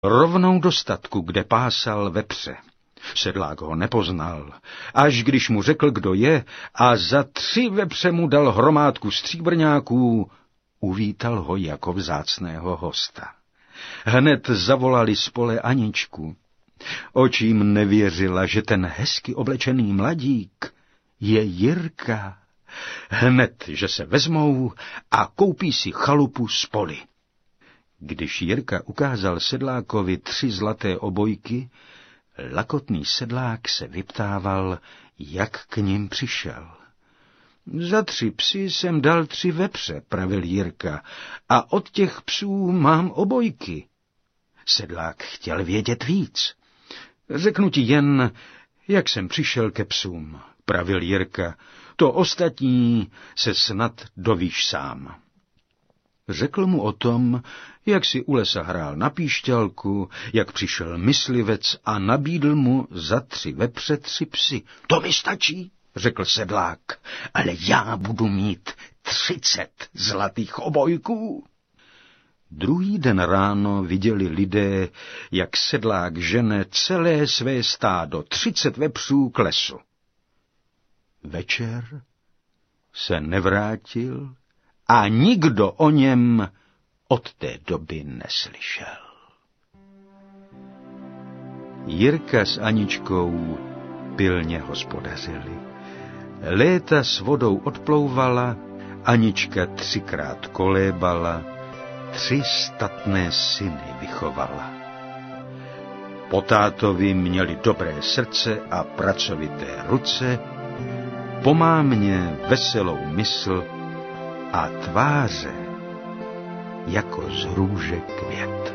rovnou do statku, kde pásal vepře. Sedlák ho nepoznal, až když mu řekl, kdo je, a za 3 vepře mu dal hromádku stříbrňáků, uvítal ho jako vzácného hosta. Hned zavolali z pole Aničku. Očím nevěřila, že ten hezky oblečený mladík je Jirka. Hned, že se vezmou a koupí si chalupu z poli. Když Jirka ukázal sedlákovi 3 zlaté obojky, lakotný sedlák se vyptával, jak k nim přišel. Za 3 psy jsem dal 3 vepře, pravil Jirka, a od těch psů mám obojky. Sedlák chtěl vědět víc. Řeknu ti jen, jak jsem přišel ke psům, pravil Jirka, to ostatní se snad dovíš sám. Řekl mu o tom, jak si u lesa hrál na píšťalku, jak přišel myslivec a nabídl mu za 3 vepře 3 psy. To mi stačí, řekl sedlák, ale já budu mít 30 zlatých obojků. Druhý den ráno viděli lidé, jak sedlák žene celé své stádo 30 vepřů k lesu. Večer se nevrátil a nikdo o něm od té doby neslyšel. Jirka s Aničkou pilně hospodařili. Léta s vodou odplouvala, Anička 3krát kolébala, 3 statné syny vychovala. Po tátovi měli dobré srdce a pracovité ruce, po mámě veselou mysl a tváře jako z růže květ.